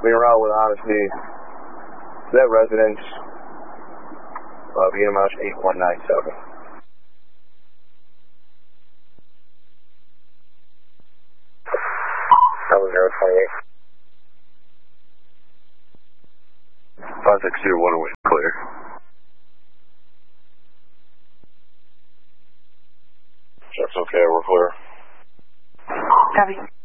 route with Honesty. That residence, VMS 8197. That was 028. 5601 away, clear. That's okay, we're clear. Copy.